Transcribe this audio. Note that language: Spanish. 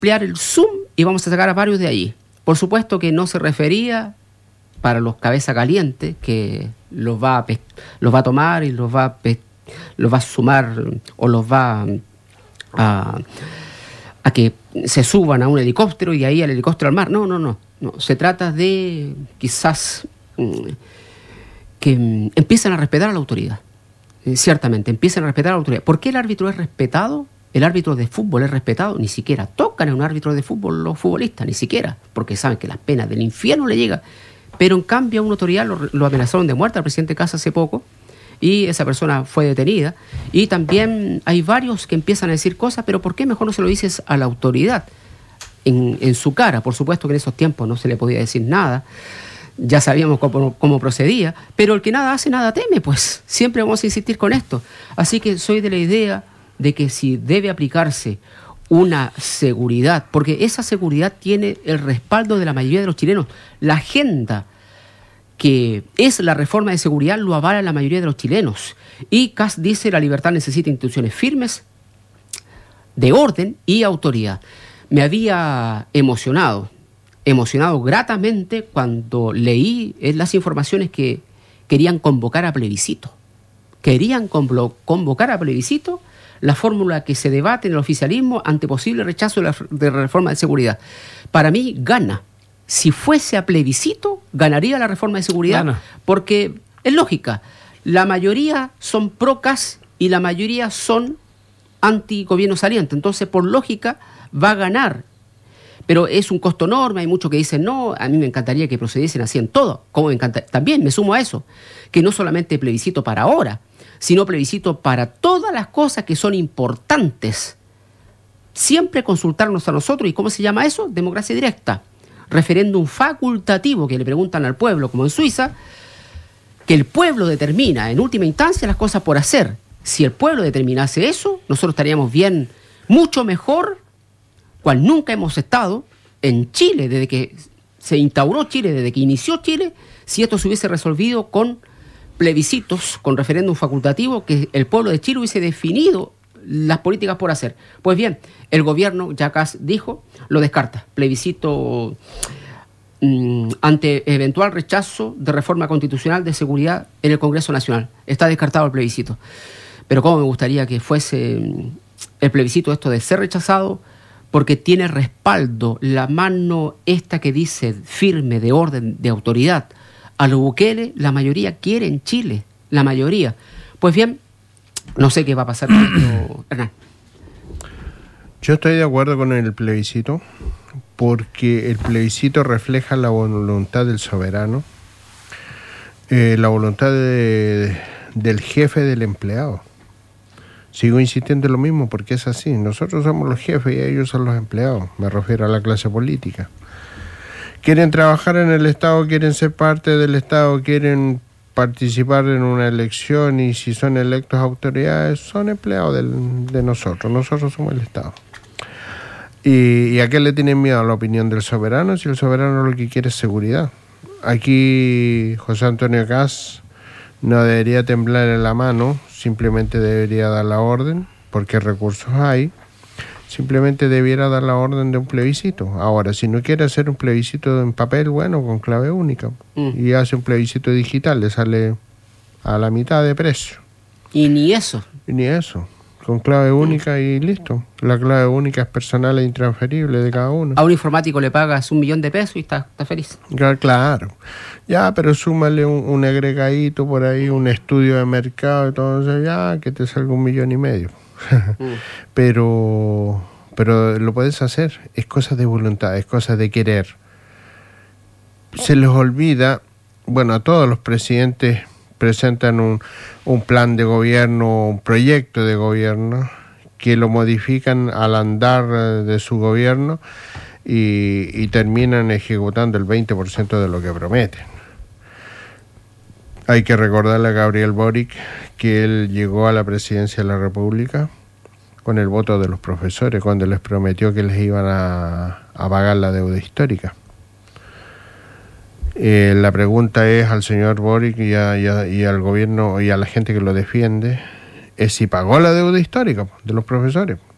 ampliar el zoom y vamos a sacar a varios de ahí. Por supuesto que no se refería para los cabeza calientes, que los va a tomar y los va a sumar o los va a que se suban a un helicóptero y ahí al helicóptero al mar. No. Se trata de quizás que empiecen a respetar a la autoridad. Ciertamente, empiecen a respetar a la autoridad. ¿Por qué el árbitro es respetado? El árbitro de fútbol es respetado. Ni siquiera tocan a un árbitro de fútbol los futbolistas, ni siquiera, porque saben que las penas del infierno le llegan. Pero en cambio a una autoridad lo amenazaron de muerte al presidente Kast hace poco y esa persona fue detenida. Y también hay varios que empiezan a decir cosas, pero ¿por qué mejor no se lo dices a la autoridad en su cara? Por supuesto que en esos tiempos no se le podía decir nada. Ya sabíamos cómo procedía, pero el que nada hace, nada teme, pues siempre vamos a insistir con esto. Así que soy de la idea de que si debe aplicarse una seguridad, porque esa seguridad tiene el respaldo de la mayoría de los chilenos. La agenda que es la reforma de seguridad lo avala la mayoría de los chilenos. Y Kast dice: la libertad necesita instituciones firmes, de orden y autoridad. Me había emocionado gratamente cuando leí las informaciones que querían convocar a plebiscito. Querían convocar a plebiscito la fórmula que se debate en el oficialismo ante posible rechazo de la reforma de seguridad. Para mí, gana. Si fuese a plebiscito, ganaría la reforma de seguridad, porque es lógica. La mayoría son pro-Kast y la mayoría son anti-gobierno saliente. Entonces, por lógica, va a ganar. Pero es un costo enorme, hay muchos que dicen no, a mí me encantaría que procediesen así en todo. Como me encanta, también me sumo a eso, que no solamente plebiscito para ahora, sino plebiscito para todas las cosas que son importantes. Siempre consultarnos a nosotros. ¿Y cómo se llama eso? Democracia directa. Referéndum facultativo, que le preguntan al pueblo, como en Suiza, que el pueblo determina en última instancia las cosas por hacer. Si el pueblo determinase eso, nosotros estaríamos bien, mucho mejor, cual nunca hemos estado en Chile, desde que se instauró Chile, desde que inició Chile, si esto se hubiese resolvido con plebiscitos, con referéndum facultativo, que el pueblo de Chile hubiese definido las políticas por hacer. Pues bien, el gobierno, ya Kast dijo, lo descarta. Plebiscito ante eventual rechazo de reforma constitucional de seguridad en el Congreso Nacional. Está descartado el plebiscito. Pero cómo me gustaría que fuese el plebiscito esto de ser rechazado, porque tiene respaldo la mano esta que dice firme, de orden, de autoridad. A lo Bukele la mayoría quiere en Chile, la mayoría. Pues bien, no sé qué va a pasar con esto, Hernán. Yo estoy de acuerdo con el plebiscito, porque el plebiscito refleja la voluntad del soberano, la voluntad del jefe del empleado. Sigo insistiendo en lo mismo porque es así. Nosotros somos los jefes y ellos son los empleados. Me refiero a la clase política. Quieren trabajar en el Estado, quieren ser parte del Estado, quieren participar en una elección y si son electos autoridades, son empleados de nosotros. Nosotros somos el Estado. ¿Y a qué le tienen miedo? A la opinión del soberano, si el soberano lo que quiere es seguridad. Aquí José Antonio Kast no debería temblar en la mano, simplemente debería dar la orden, porque recursos hay, simplemente debiera dar la orden de un plebiscito. Ahora, si no quiere hacer un plebiscito en papel, bueno, con clave única, y hace un plebiscito digital, le sale a la mitad de precio. Y ni eso. Con clave única y listo. La clave única es personal e intransferible de cada uno. A un informático le pagas $1.000.000 y está feliz. Claro. Ya, pero súmale un agregadito por ahí, un estudio de mercado, entonces ya, que te salga $1.500.000. Pero lo puedes hacer. Es cosa de voluntad, es cosa de querer. Se les olvida, bueno, a todos los presidentes presentan un plan de gobierno, un proyecto de gobierno, que lo modifican al andar de su gobierno y terminan ejecutando el 20% de lo que prometen. Hay que recordarle a Gabriel Boric que él llegó a la presidencia de la República con el voto de los profesores, cuando les prometió que les iban a pagar la deuda histórica. La pregunta es al señor Boric y al gobierno y a la gente que lo defiende, es si pagó la deuda histórica de los profesores.